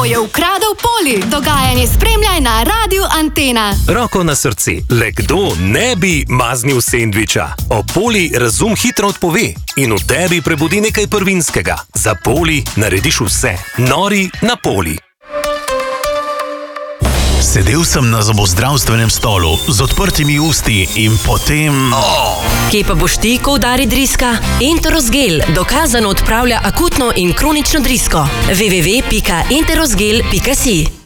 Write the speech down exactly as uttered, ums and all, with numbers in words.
Kdo je ukradel Poli? Dogajanje spremljaj na Radiu Antena. Roko na srce, le kdo ne bi maznil sendviča? O Poli razum hitro odpove in v tebi prebudi nekaj prvinskega. Za Poli narediš vse. Nori na Poli. Sedel sem na zobozdravstvenem stolu z odprtimi usti in potem... Oh. Kje pa boš ti, ko udari driska? Enterosgel dokazano odpravlja akutno in kronično drisko. w w w pika enterosgel pika si